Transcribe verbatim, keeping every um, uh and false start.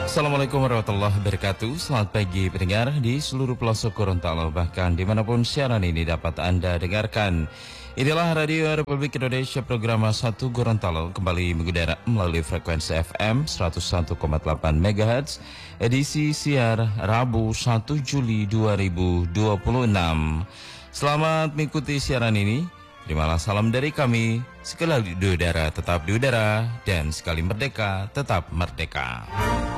Assalamualaikum warahmatullahi wabarakatuh. Selamat pagi pendengar di seluruh pelosok Gorontalo, bahkan dimanapun siaran ini dapat Anda dengarkan. Inilah Radio Republik Indonesia program satu Gorontalo kembali mengudara melalui frekuensi F M seratus satu koma delapan megahertz, edisi siar Rabu satu Juli dua ribu dua puluh enam. Selamat mengikuti siaran ini. Terimalah salam dari kami, sekali di udara tetap di udara, dan sekali merdeka tetap merdeka.